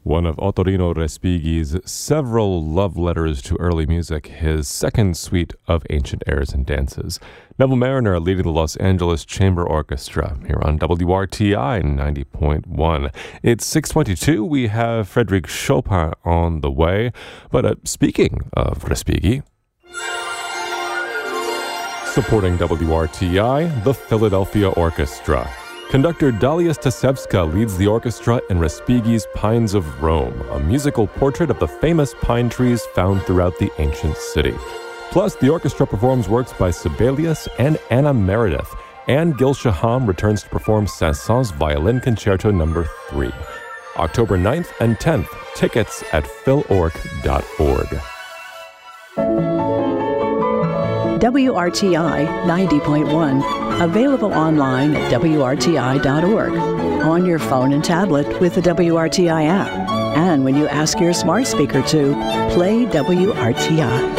One of Ottorino Respighi's several love letters to early music, his second suite of ancient airs and dances. Neville Mariner leading the Los Angeles Chamber Orchestra here on WRTI 90.1. It's 6:22. We have Frédéric Chopin on the way. But speaking of Respighi, supporting WRTI, the Philadelphia Orchestra. Conductor Dalia Stasevska leads the orchestra in Respighi's Pines of Rome, a musical portrait of the famous pine trees found throughout the ancient city. Plus, the orchestra performs works by Sibelius and Anna Meredith, and Gil Shaham returns to perform Saint-Saëns Violin Concerto No. 3. October 9th and 10th. Tickets at philorg.org. WRTI 90.1, available online at WRTI.org, on your phone and tablet with the WRTI app, and when you ask your smart speaker to play WRTI.